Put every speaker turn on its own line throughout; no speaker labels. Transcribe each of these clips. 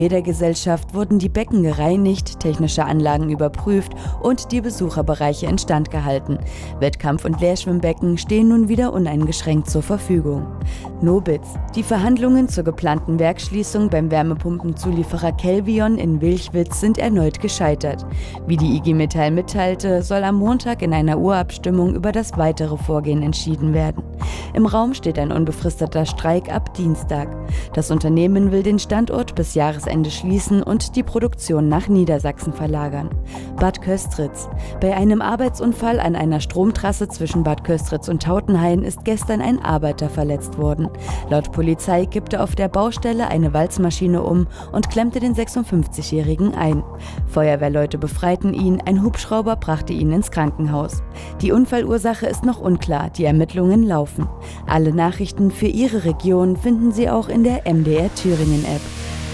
der Gesellschaft wurden die Becken gereinigt, technische Anlagen überprüft und die Besucherbereiche instand gehalten. Wettkampf- und Leerschwimmbecken stehen nun wieder uneingeschränkt zur Verfügung. Nobitz. Die Verhandlungen zur geplanten Werksschließung beim Wärmepumpenzulieferer Kelvion in Wilchwitz sind erneut gescheitert. Wie die IG Metall mitteilte, soll am Montag in einer Urabstimmung über das weitere Vorgehen entschieden werden. Im Raum steht ein unbefristeter Streik ab Dienstag. Das Unternehmen will den Standort bis Jahresende schließen und die Produktion nach Niedersachsen verlagern. Bad Köstritz. Bei einem Arbeitsunfall an einer Stromtrasse zwischen Bad Köstritz und Tautenhain ist gestern ein Arbeiter verletzt worden. Laut Polizei kippte auf der Baustelle eine Walzmaschine um und klemmte den 56-Jährigen ein. Feuerwehrleute befreiten ihn, ein Hubschrauber brachte ihn ins Krankenhaus. Die Unfallursache ist noch unklar, die Ermittlungen laufen. Alle Nachrichten für Ihre Region finden Sie auch in der MDR Thüringen App.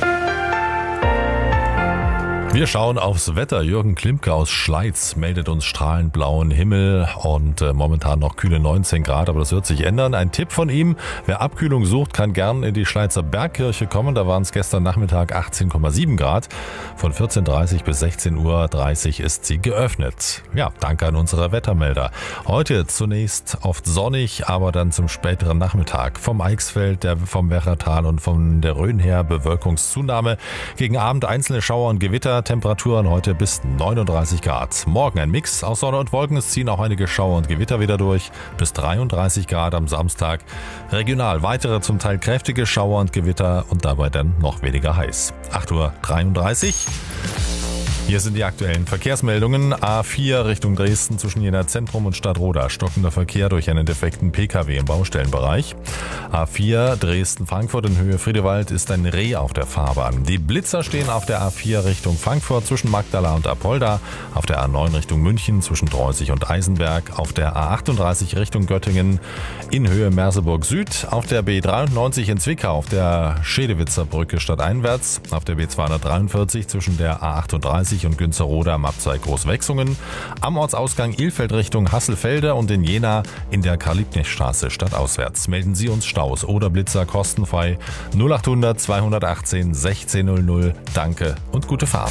Wir schauen aufs Wetter. Jürgen Klimke aus Schleiz meldet uns strahlend blauen Himmel und momentan noch kühle 19 Grad, aber das wird sich ändern. Ein Tipp von ihm: Wer Abkühlung sucht, kann gern in die Schleizer Bergkirche kommen. Da waren es gestern Nachmittag 18,7 Grad. Von 14.30 bis 16.30 Uhr ist sie geöffnet. Ja, danke an unsere Wettermelder. Heute zunächst oft sonnig, aber dann zum späteren Nachmittag. Vom Eichsfeld, vom Werratal und von der Rhön her Bewölkungszunahme. Gegen Abend einzelne Schauer und Gewitter. Temperaturen heute bis 39 Grad. Morgen ein Mix aus Sonne und Wolken. Es ziehen auch einige Schauer und Gewitter wieder durch. Bis 33 Grad am Samstag. Regional weitere zum Teil kräftige Schauer und Gewitter und dabei dann noch weniger heiß. 8.33 Uhr. Hier sind die aktuellen Verkehrsmeldungen. A4 Richtung Dresden zwischen Jena Zentrum und Stadtroda. Stockender Verkehr durch einen defekten Pkw im Baustellenbereich. A4 Dresden-Frankfurt in Höhe Friedewald ist ein Reh auf der Fahrbahn. Die Blitzer stehen auf der A4 Richtung Frankfurt zwischen Magdala und Apolda. Auf der A9 Richtung München zwischen Treusig und Eisenberg. Auf der A38 Richtung Göttingen in Höhe Merseburg Süd. Auf der B93 in Zwickau auf der Schedewitzer Brücke stadteinwärts. Auf der B243 zwischen der A38 und Günzerode am Abzweig Großwechsungen, am Ortsausgang Ilfeld Richtung Hasselfelde und in Jena in der Karl-Liebknecht-Straße stadtauswärts. Melden Sie uns Staus oder Blitzer kostenfrei 0800 218 1600. Danke und gute Fahrt.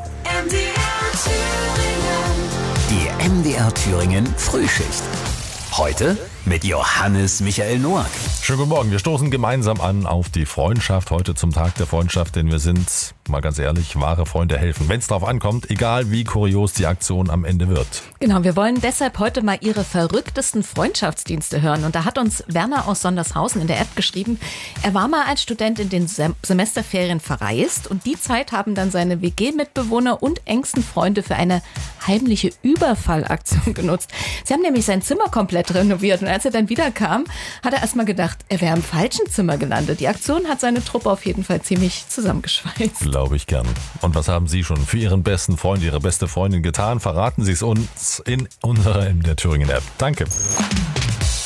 Die MDR Thüringen Frühschicht. Heute mit Johannes Michael Noack.
Schönen guten Morgen. Wir stoßen gemeinsam an auf die Freundschaft. Heute zum Tag der Freundschaft, denn wir sind, mal ganz ehrlich, wahre Freunde helfen. Wenn es darauf ankommt, egal wie kurios die Aktion am Ende wird.
Genau, wir wollen deshalb heute mal Ihre verrücktesten Freundschaftsdienste hören. Und da hat uns Werner aus Sondershausen in der App geschrieben, er war mal als Student in den Semesterferien verreist und die Zeit haben dann seine WG-Mitbewohner und engsten Freunde für eine heimliche Überfallaktion genutzt. Sie haben nämlich sein Zimmer komplett renoviert und als er dann wieder kam, hat er erstmal gedacht, er wäre im falschen Zimmer gelandet. Die Aktion hat seine Truppe auf jeden Fall ziemlich zusammengeschweißt.
Glaube ich gern. Und was haben Sie schon für Ihren besten Freund, Ihre beste Freundin getan? Verraten Sie es uns in unserer MDR Thüringen App. Danke.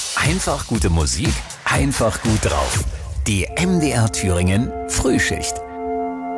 Einfach gute Musik, einfach gut drauf. Die MDR Thüringen Frühschicht.